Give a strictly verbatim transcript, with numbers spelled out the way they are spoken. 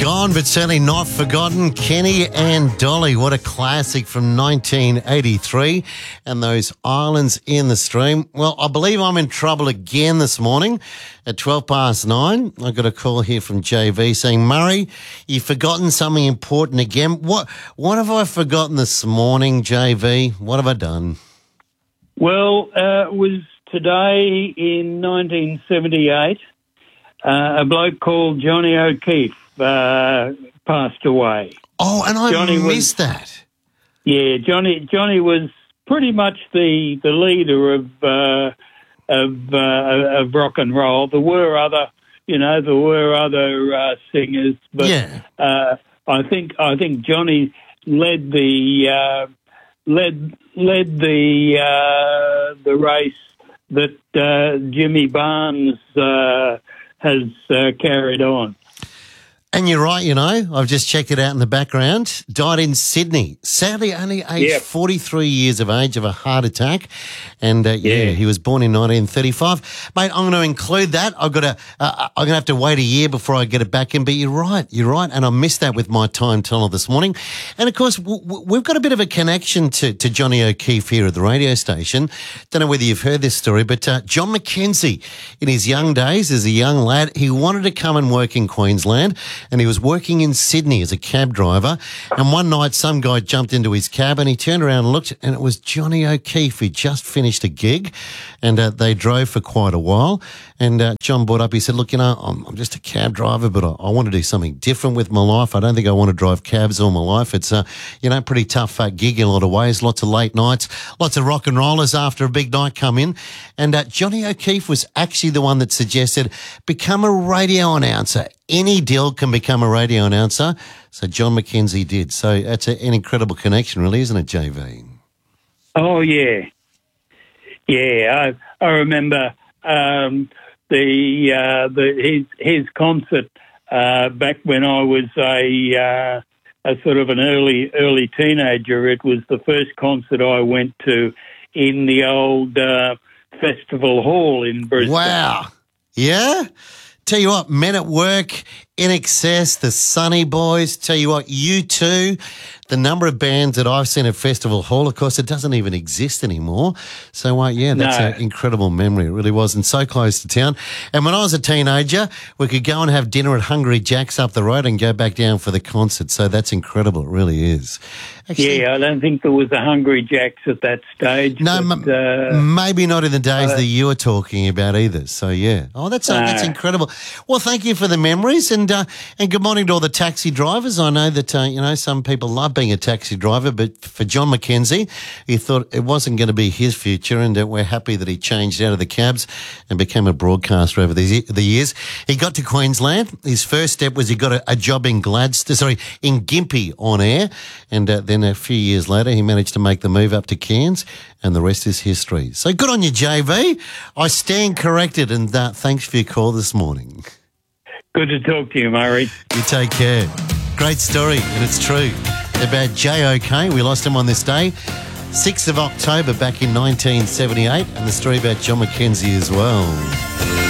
Gone but certainly not forgotten. Kenny and Dolly, what a classic from nineteen eighty-three. And those islands in the stream. Well, I believe I'm in trouble again this morning at twelve past nine. I got a call here from J V saying, Murray, you've forgotten something important again. What, what have I forgotten this morning, J V? What have I done? Well, uh, it was today in nineteen seventy-eight. Uh, a bloke called Johnny O'Keefe uh, passed away. Oh, and I Johnny missed was, that. Yeah, Johnny Johnny was pretty much the, the leader of uh, of uh, of rock and roll. There were other, you know, there were other uh, singers, but Yeah. uh, I think I think Johnny led the uh, led led the uh, the race that uh, Jimmy Barnes Uh, has uh, carried on. And you're right, you know, I've just checked it out in the background. Died in Sydney. Sadly, only aged Yep. forty-three years of age of a heart attack. And, uh, yeah, Yeah. he was born in nineteen thirty-five. Mate, I'm going to include that. I've got to, uh, I'm going to have to wait a year before I get it back in. But you're right, you're right. And I missed that with my time teller this morning. And, of course, w- w- we've got a bit of a connection to, to Johnny O'Keefe here at the radio station. Don't know whether you've heard this story, but uh, John McKenzie, in his young days as a young lad, he wanted to come and work in Queensland. And he was working in Sydney as a cab driver. And one night, some guy jumped into his cab and he turned around and looked, and it was Johnny O'Keefe. He just finished a gig, and uh, they drove for quite a while. And uh, John brought up, he said, look, you know, I'm, I'm just a cab driver, but I, I want to do something different with my life. I don't think I want to drive cabs all my life. It's a, you know, pretty tough uh, gig in a lot of ways, lots of late nights, lots of rock and rollers after a big night come in. And uh, Johnny O'Keefe was actually the one that suggested, become a radio announcer. Any deal can become a radio announcer. So John McKenzie did. So that's a, an incredible connection, really, isn't it, J V? Oh, yeah. Yeah, I, I remember um, the uh, the his, his concert uh, back when I was a, uh, a sort of an early, early teenager. It was the first concert I went to in the old uh, Festival Hall in Brisbane. Wow. Yeah? Tell you what, Men at Work, In Excess, the Sunny Boys, tell you what, U two, the number of bands that I've seen at Festival Hall, of course, it doesn't even exist anymore. So, uh, yeah, that's No. an incredible memory. It really was, and so close to town. And when I was a teenager, we could go and have dinner at Hungry Jack's up the road and go back down for the concert. So that's incredible. It really is. Actually, Yeah, I don't think there was a Hungry Jack's at that stage. no, but, m- uh, maybe not in the days uh, that you were talking about either. So, yeah. Oh, that's uh, that's No. incredible. Well, thank you for the memories, and uh, and good morning to all the taxi drivers. I know that, uh, you know, some people love being a taxi driver, but for John McKenzie, he thought it wasn't going to be his future, and uh, we're happy that he changed out of the cabs and became a broadcaster over the, the years. He got to Queensland. His first step was he got a, a job in Gladstone, sorry, in Gympie on air, and uh, then a few years later, he managed to make the move up to Cairns, and the rest is history. So good on you, J V. I stand corrected, and uh, thanks for your call this morning. good to talk to you, Murray. You take care. Great story, and it's true. About J O K, we lost him on this day, sixth of October back in nineteen seventy-eight, and the story about John McKenzie as well.